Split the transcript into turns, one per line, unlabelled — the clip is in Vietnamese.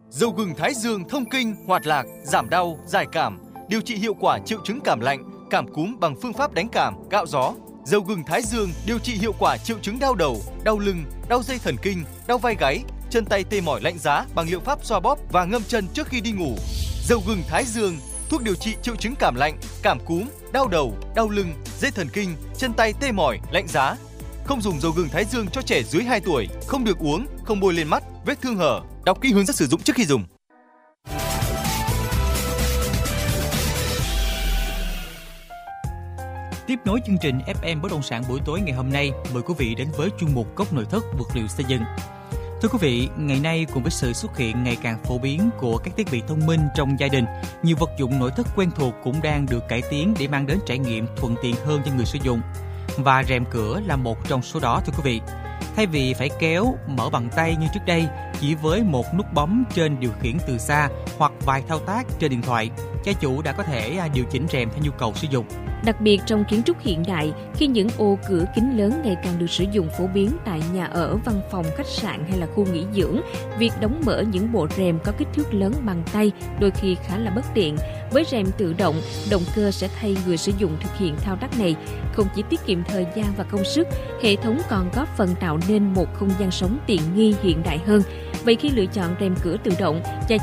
Dầu gừng Thái Dương thông kinh, hoạt lạc, giảm đau, giải cảm, điều trị hiệu quả triệu chứng cảm lạnh, cảm cúm bằng phương pháp đánh cảm, gạo gió. Dầu gừng Thái Dương điều trị hiệu quả triệu chứng đau đầu, đau lưng, đau dây thần kinh, đau vai gáy, chân tay tê mỏi lạnh giá bằng liệu pháp xoa bóp và ngâm chân trước khi đi ngủ. Dầu gừng Thái Dương, thuốc điều trị triệu chứng cảm lạnh, cảm cúm, đau đầu, đau lưng, dây thần kinh, chân tay tê mỏi, lạnh giá. Không dùng dầu gừng Thái Dương cho trẻ dưới 2 tuổi, không được uống, không bôi lên mắt, vết thương hở. Đọc kỹ hướng dẫn sử dụng trước khi dùng.
Tiếp nối chương trình FM Bất động sản buổi tối ngày hôm nay, mời quý vị đến với chuyên mục Góc nội thất vật liệu xây dựng. Thưa quý vị, ngày nay cùng với sự xuất hiện ngày càng phổ biến của các thiết bị thông minh trong gia đình, nhiều vật dụng nội thất quen thuộc cũng đang được cải tiến để mang đến trải nghiệm thuận tiện hơn cho người sử dụng. Và rèm cửa là một trong số đó thưa quý vị. Thay vì phải kéo, mở bằng tay như trước đây, chỉ với một nút bấm trên điều khiển từ xa hoặc vài thao tác trên điện thoại, gia chủ đã có thể điều chỉnh rèm theo nhu cầu sử dụng.
Đặc biệt trong kiến trúc hiện đại, khi những ô cửa kính lớn ngày càng được sử dụng phổ biến tại nhà ở, văn phòng, khách sạn hay là khu nghỉ dưỡng, việc đóng mở những bộ rèm có kích thước lớn bằng tay đôi khi khá là bất tiện. Với rèm tự động, động cơ sẽ thay người sử dụng thực hiện thao tác này. Không chỉ tiết kiệm thời gian và công sức, hệ thống còn góp phần tạo nên một không gian sống tiện nghi hiện đại hơn. Vậy khi lựa chọn rèm cửa tự động,